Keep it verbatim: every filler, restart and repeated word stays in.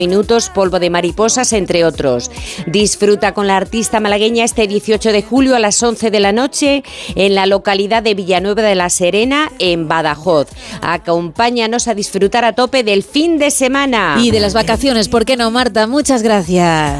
minutos, Polvo de mariposas, entre otros. Disfruta con la artista malagueña este dieciocho de julio a las once de la noche en la localidad de Villanueva de la Serena, en Badajoz. Acompáñanos a disfrutar a tope del fin de semana. Y de las vacaciones, ¿por qué no, Marta? Muchas gracias.